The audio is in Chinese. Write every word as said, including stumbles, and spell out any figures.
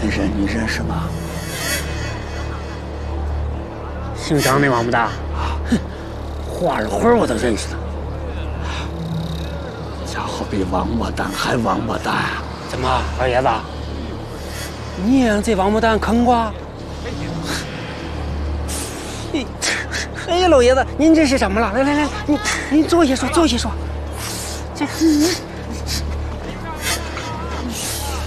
那人你认识吗？ 姓张那王八蛋， 哼，画了花我都认识他。家伙比王八蛋还王八蛋啊！ 怎么，二爷子，你也让这王八蛋坑过？你，哎呀，老爷子，您这是怎么了？来来来，你您坐下说，坐下说。这。